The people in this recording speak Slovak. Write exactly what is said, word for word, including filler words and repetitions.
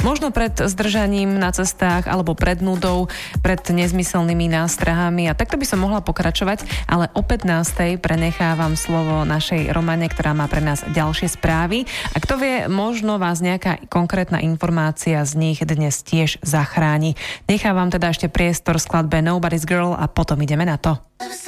Možno pred zdržaním na cestách alebo pred nudou, pred nezmyselnými nástrahami a takto by som mohla pokračovať, ale o pätnástej prenechávam slovo našej Romane, ktorá má pre nás ďalšie správy a kto vie, možno vás nejaká konkrétna informácia z nich dnes tiež zachráni. Nechávam teda ešte priestor skladbe Nobody's Girl a potom ideme na to.